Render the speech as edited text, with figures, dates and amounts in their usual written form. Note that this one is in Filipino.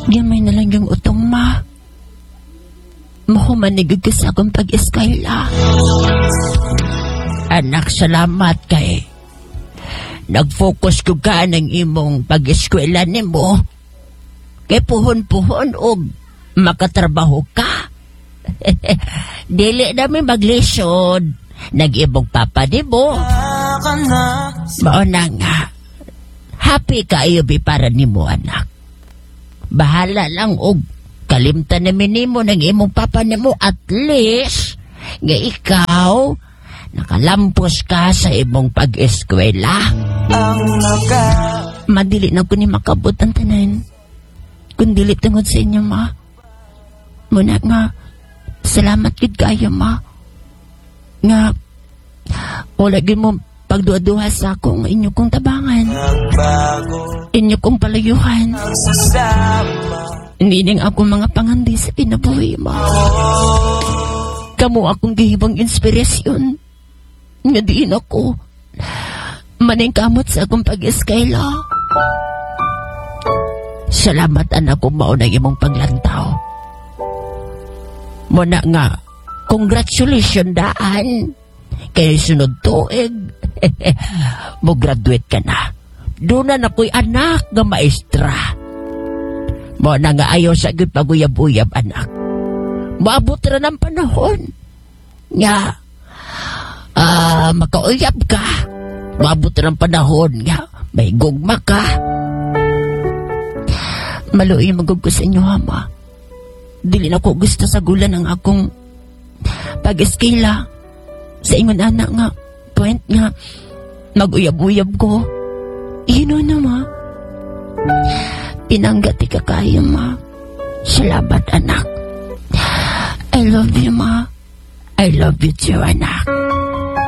Gamay na lang yung utong, ma. Mahumanigod ka sa akong pag-eskayla. Anak, salamat kay nag-focus ko ka ng imong pag-eskwela nimo. Kay puhon-puhon og makatrabaho ka. Dili namin maglisod. Nag-ibog papa nimo. Mauna nga. Happy kayo para nimo, anak. Bahala lang og kalimtan namin nimo ng imong papa nimo, at least nga ikaw nakalampos ka sa imong pag-eskwela. Madili na ko ni makabot ang tanan. Kung dili tungod sa inyo, ma. Muna nga, salamat gid kayo, ma. Nga, wala gid mo pagduha-duha sa akong inyo kong tabangan. Inyo kong palayuhan. Hindi ning ako mga pangandi sa kinabuhi, ma. Kamu akong gihibang inspirasyon. Nga diin ako maning kamot sa akong pag-eskayla. Salamat, anak, kung maunang imong paglantaw. Muna nga, congratulations daan. Kaya sunod tuig, mo graduate ka na. Doon na ko'y anak nga maestra. Muna nga ayaw sa paguyab-uyab, anak. Maabot na ng panahon. Nga, makauyab ka. Maabot na ng panahon nga, may gugma ka. Maluoy magugko sa inyo, ama. Dili na ko gusto sa gulan ng akong pag-eskila. Sa ingon anak nga, point nga, mag-uyab-uyab ko. Ino na, ma. Pinanggati ka kayo, ma. Salamat, anak. I love you, ma. I love you too, anak.